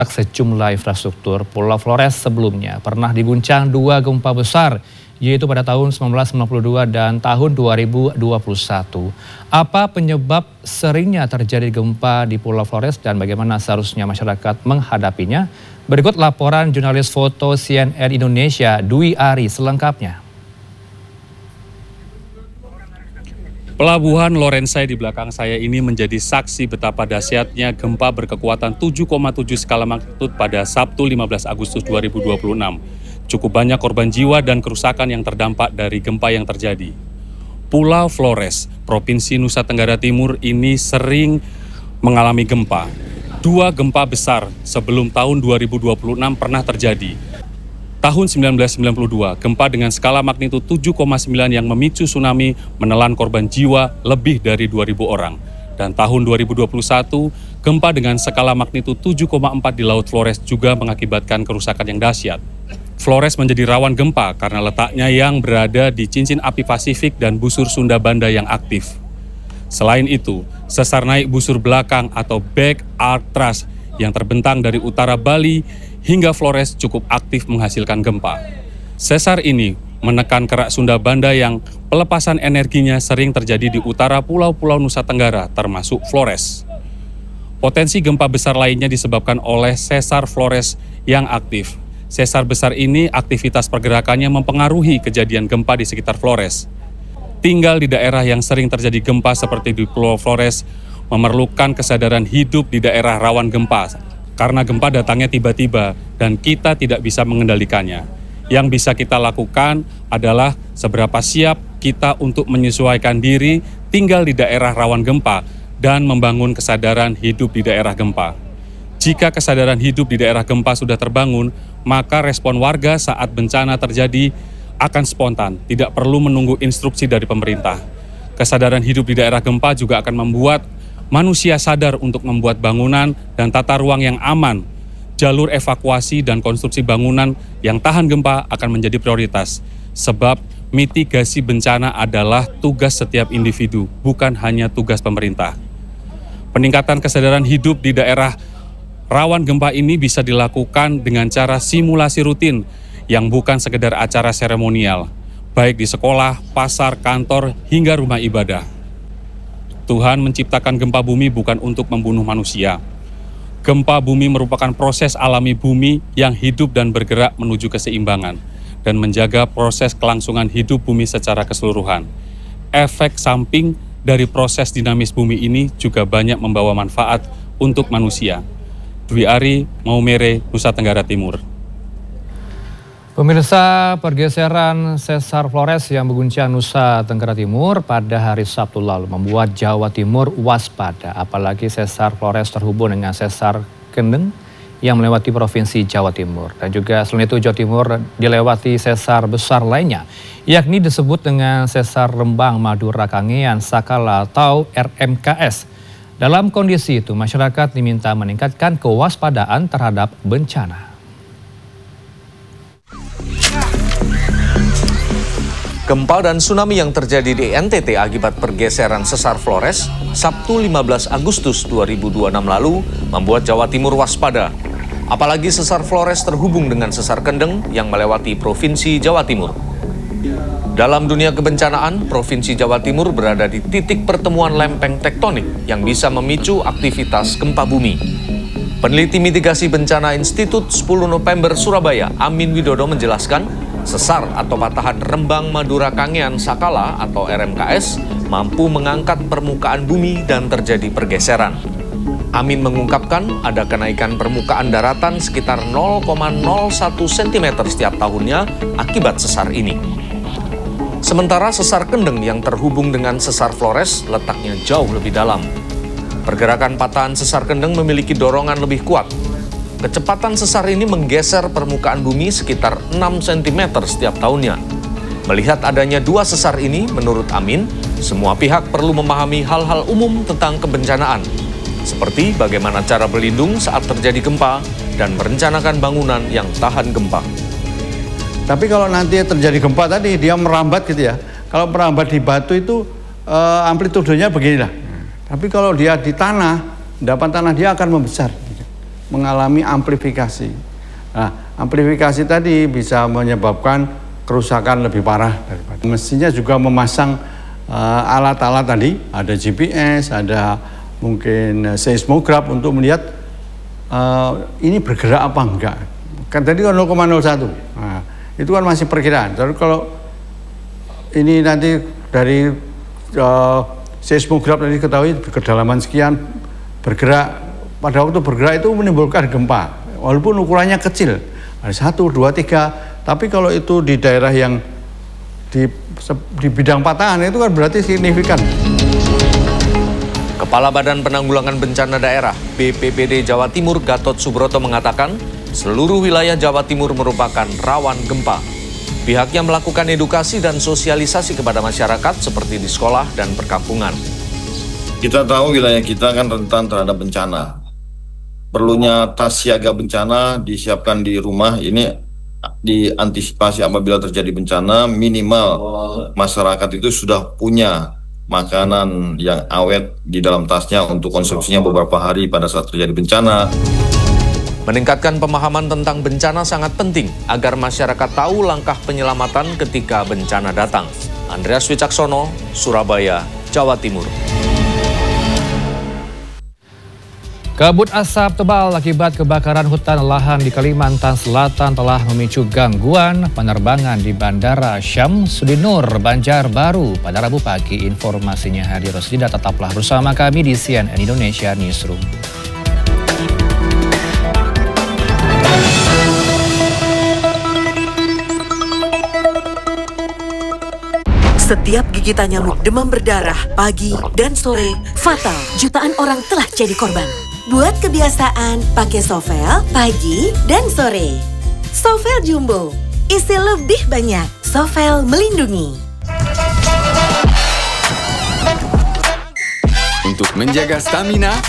sejumlah infrastruktur. Pulau Flores sebelumnya pernah diguncang dua gempa besar, yaitu pada tahun 1992 dan tahun 2021. Apa penyebab seringnya terjadi gempa di Pulau Flores dan bagaimana seharusnya masyarakat menghadapinya? Berikut laporan jurnalis foto CNN Indonesia, Dwi Ari selengkapnya. Pelabuhan Lorensai di belakang saya ini menjadi saksi betapa dahsyatnya gempa berkekuatan 7,7 skala magnitudo pada Sabtu 15 Agustus 2026. Cukup banyak korban jiwa dan kerusakan yang terdampak dari gempa yang terjadi. Pulau Flores, Provinsi Nusa Tenggara Timur ini sering mengalami gempa. Dua gempa besar sebelum tahun 2026 pernah terjadi. Tahun 1992, gempa dengan skala magnitudo 7,9 yang memicu tsunami menelan korban jiwa lebih dari 2.000 orang. Dan tahun 2021, gempa dengan skala magnitudo 7,4 di Laut Flores juga mengakibatkan kerusakan yang dahsyat. Flores menjadi rawan gempa karena letaknya yang berada di cincin api Pasifik dan busur Sunda Banda yang aktif. Selain itu, sesar naik busur belakang atau back arc thrust yang terbentang dari utara Bali hingga Flores cukup aktif menghasilkan gempa. Sesar ini menekan kerak Sunda Banda yang pelepasan energinya sering terjadi di utara pulau-pulau Nusa Tenggara, termasuk Flores. Potensi gempa besar lainnya disebabkan oleh sesar Flores yang aktif. Sesar besar ini aktivitas pergerakannya mempengaruhi kejadian gempa di sekitar Flores. Tinggal di daerah yang sering terjadi gempa seperti di Pulau Flores memerlukan kesadaran hidup di daerah rawan gempa, karena gempa datangnya tiba-tiba dan kita tidak bisa mengendalikannya. Yang bisa kita lakukan adalah seberapa siap kita untuk menyesuaikan diri tinggal di daerah rawan gempa dan membangun kesadaran hidup di daerah gempa. Jika kesadaran hidup di daerah gempa sudah terbangun, maka respon warga saat bencana terjadi akan spontan, tidak perlu menunggu instruksi dari pemerintah. Kesadaran hidup di daerah gempa juga akan membuat manusia sadar untuk membuat bangunan dan tata ruang yang aman. Jalur evakuasi dan konstruksi bangunan yang tahan gempa akan menjadi prioritas. Sebab mitigasi bencana adalah tugas setiap individu, bukan hanya tugas pemerintah. Peningkatan kesadaran hidup di daerah rawan gempa ini bisa dilakukan dengan cara simulasi rutin yang bukan sekedar acara seremonial, baik di sekolah, pasar, kantor, hingga rumah ibadah. Tuhan menciptakan gempa bumi bukan untuk membunuh manusia. Gempa bumi merupakan proses alami bumi yang hidup dan bergerak menuju keseimbangan dan menjaga proses kelangsungan hidup bumi secara keseluruhan. Efek samping dari proses dinamis bumi ini juga banyak membawa manfaat untuk manusia. Dwi Ari, Maumere, Nusa Tenggara Timur. Pemirsa, pergeseran sesar Flores yang mengguncang Nusa Tenggara Timur pada hari Sabtu lalu membuat Jawa Timur waspada. Apalagi sesar Flores terhubung dengan sesar Kendeng yang melewati Provinsi Jawa Timur. Dan juga selain itu Jawa Timur dilewati sesar besar lainnya, yakni disebut dengan sesar Rembang Madura Kangean Sakala atau RMKS. Dalam kondisi itu, masyarakat diminta meningkatkan kewaspadaan terhadap bencana. Gempa dan tsunami yang terjadi di NTT akibat pergeseran sesar Flores Sabtu 15 Agustus 2026 lalu membuat Jawa Timur waspada. Apalagi sesar Flores terhubung dengan sesar Kendeng yang melewati Provinsi Jawa Timur. Dalam dunia kebencanaan, Provinsi Jawa Timur berada di titik pertemuan lempeng tektonik yang bisa memicu aktivitas gempa bumi. Peneliti mitigasi bencana Institut 10 November Surabaya, Amin Widodo menjelaskan, sesar atau patahan Rembang Madura Kangean Sakala atau RMKS mampu mengangkat permukaan bumi dan terjadi pergeseran. Amin mengungkapkan ada kenaikan permukaan daratan sekitar 0,01 cm setiap tahunnya akibat sesar ini. Sementara sesar Kendeng yang terhubung dengan sesar Flores letaknya jauh lebih dalam. Pergerakan patahan sesar Kendeng memiliki dorongan lebih kuat. Kecepatan sesar ini menggeser permukaan bumi sekitar 6 cm setiap tahunnya. Melihat adanya dua sesar ini, menurut Amin, semua pihak perlu memahami hal-hal umum tentang kebencanaan, seperti bagaimana cara berlindung saat terjadi gempa dan merencanakan bangunan yang tahan gempa. Tapi kalau nanti terjadi gempa tadi, dia merambat gitu ya. Kalau merambat di batu itu amplitudenya beginilah. Tapi kalau dia di tanah, endapan tanah dia akan membesar. mengalami amplifikasi. Nah, amplifikasi tadi bisa menyebabkan kerusakan lebih parah daripada. Mestinya juga memasang alat-alat tadi, ada GPS, ada mungkin seismograf untuk melihat ini bergerak apa enggak. Kan tadi kan 0,01. Nah, itu kan masih perkiraan. Tapi kalau ini nanti dari seismograf tadi ketahui kedalaman sekian bergerak, pada waktu bergerak itu menimbulkan gempa. Walaupun ukurannya kecil, ada 1, 2, 3. Tapi kalau itu di daerah yang di bidang patahan itu kan berarti signifikan. Kepala Badan Penanggulangan Bencana Daerah BPBD Jawa Timur Gatot Subroto mengatakan seluruh wilayah Jawa Timur merupakan rawan gempa. Pihaknya melakukan edukasi dan sosialisasi kepada masyarakat seperti di sekolah dan perkampungan. Kita tahu wilayah kita kan rentan terhadap bencana. Perlunya tas siaga bencana disiapkan di rumah ini diantisipasi apabila terjadi bencana, minimal masyarakat itu sudah punya makanan yang awet di dalam tasnya untuk konsumsinya beberapa hari pada saat terjadi bencana. Meningkatkan pemahaman tentang bencana sangat penting agar masyarakat tahu langkah penyelamatan ketika bencana datang. Andreas Wicaksono, Surabaya, Jawa Timur. Kabut asap tebal akibat kebakaran hutan lahan di Kalimantan Selatan telah memicu gangguan penerbangan di Bandara Syamsuddinur, Banjarbaru pada Rabu pagi. Informasinya hadir Rosdida, tetaplah bersama kami di CNN Indonesia Newsroom. Setiap gigitan nyamuk demam berdarah pagi dan sore fatal. Jutaan orang telah jadi korban. Buat kebiasaan pakai Sovel pagi dan sore. Sovel Jumbo, isi lebih banyak. Sovel melindungi. Untuk menjaga stamina,